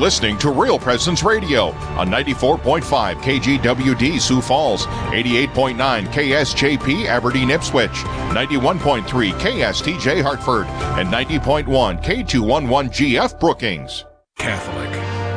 listening to Real Presence Radio on 94.5 KGWD Sioux Falls, 88.9 KSJP Aberdeen Ipswich, 91.3 KSTJ Hartford, and 90.1 K211GF Brookings. Catholic.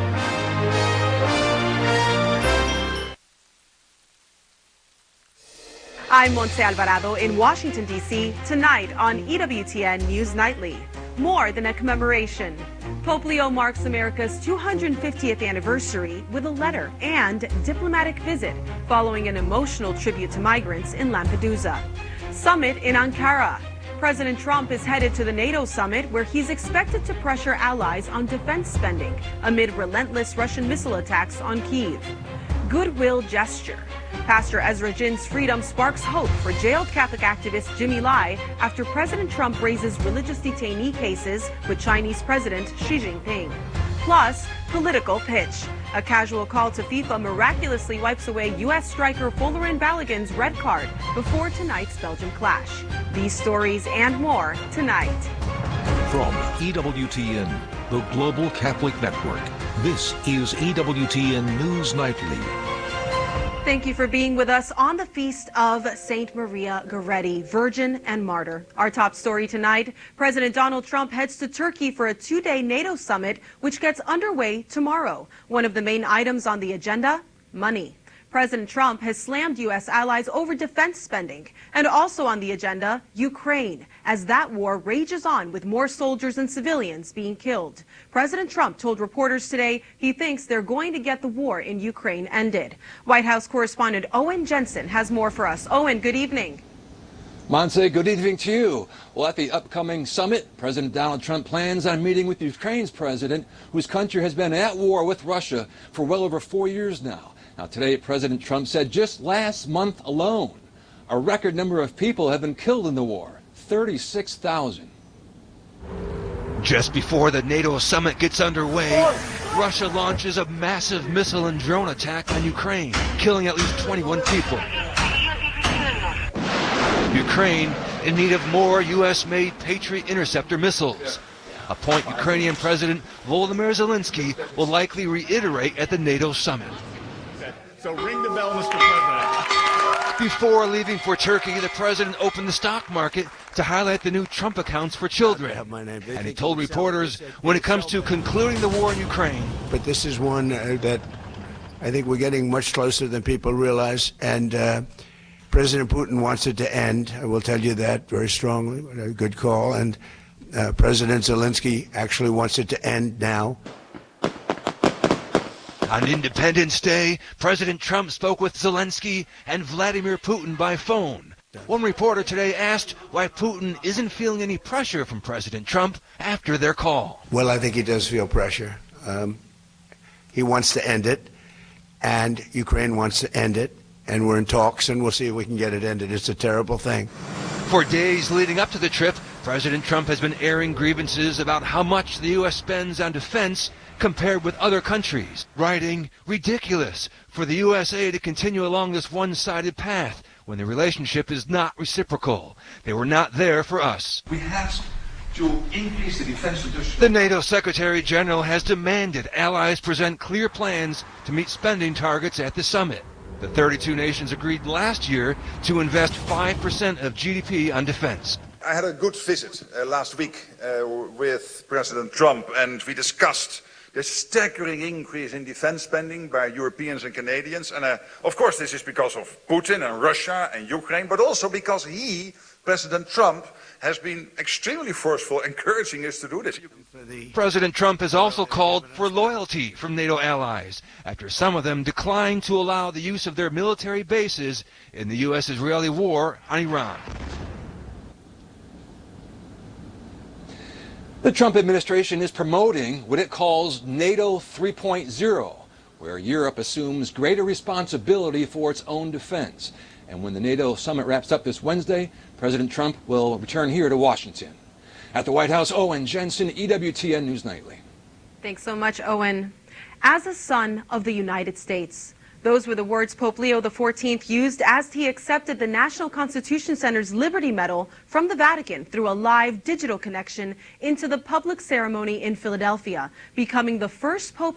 I'm Montse Alvarado in Washington, D.C. tonight on EWTN News Nightly. More than a commemoration. Pope Leo marks America's 250th anniversary with a letter and diplomatic visit following an emotional tribute to migrants in Lampedusa. Summit in Ankara. President Trump is headed to the NATO summit where he's expected to pressure allies on defense spending amid relentless Russian missile attacks on Kyiv. Goodwill gesture. Pastor Ezra Jin's freedom sparks hope for jailed Catholic activist Jimmy Lai after President Trump raises religious detainee cases with Chinese President Xi Jinping. Plus, political pitch. A casual call to FIFA miraculously wipes away U.S. striker Folarin Balogun's red card before tonight's Belgium clash. These stories and more tonight. From EWTN, the Global Catholic Network, this is EWTN News Nightly. Thank you for being with us on the feast of Saint Maria Goretti, Virgin and Martyr. Our top story tonight, President Donald Trump heads to Turkey for a two-day NATO summit, which gets underway tomorrow. One of the main items on the agenda, money. President Trump has slammed U.S. allies over defense spending. And also on the agenda, Ukraine, as that war rages on with more soldiers and civilians being killed. President Trump told reporters today he thinks they're going to get the war in Ukraine ended. White House correspondent Owen Jensen has more for us. Owen, good evening. Montse, good evening to you. Well, at the upcoming summit, President Donald Trump plans on meeting with Ukraine's president, whose country has been at war with Russia for well over 4 years now. Now, today, President Trump said just last month alone, a record number of people have been killed in the war, 36,000. Just before the NATO summit gets underway, Russia launches a massive missile and drone attack on Ukraine, killing at least 21 people. Ukraine in need of more U.S.-made Patriot interceptor missiles, a point Ukrainian President Volodymyr Zelensky will likely reiterate at the NATO summit. So ring the bell, Mr. President. Before leaving for Turkey, the president opened the stock market to highlight the new Trump accounts for children. And he told reporters when it comes to concluding the war in Ukraine. But this is one that I think we're getting much closer than people realize. And President Putin wants it to end. I will tell you that very strongly. A good call. And President Zelensky actually wants it to end now. On Independence Day, President Trump spoke with Zelensky and Vladimir Putin by phone. One reporter today asked why Putin isn't feeling any pressure from President Trump after their call. Well, I think he does feel pressure. He wants to end it, and Ukraine wants to end it, and we're in talks, and we'll see if we can get it ended. It's a terrible thing. For days leading up to the trip, President Trump has been airing grievances about how much the U.S. spends on defense compared with other countries, writing, "Ridiculous for the USA to continue along this one-sided path when the relationship is not reciprocal. They were not there for us." We have to increase the defense industry. The NATO Secretary General has demanded allies present clear plans to meet spending targets at the summit. The 32 nations agreed last year to invest 5% of GDP on defense. I had a good visit last week with President Trump, and we discussed the staggering increase in defense spending by Europeans and Canadians. And of course, this is because of Putin and Russia and Ukraine, but also because he, President Trump, has been extremely forceful, encouraging us to do this. President Trump has also called for loyalty from NATO allies after some of them declined to allow the use of their military bases in the U.S.-Israeli war on Iran. The Trump administration is promoting what it calls NATO 3.0, where Europe assumes greater responsibility for its own defense. And when the NATO summit wraps up this Wednesday, President Trump will return here to Washington. At the White House, Owen Jensen, EWTN News Nightly. Thanks so much, Owen. As a son of the United States, those were the words Pope Leo XIV used as he accepted the National Constitution Center's Liberty Medal from the Vatican through a live digital connection into the public ceremony in Philadelphia, becoming the first Pope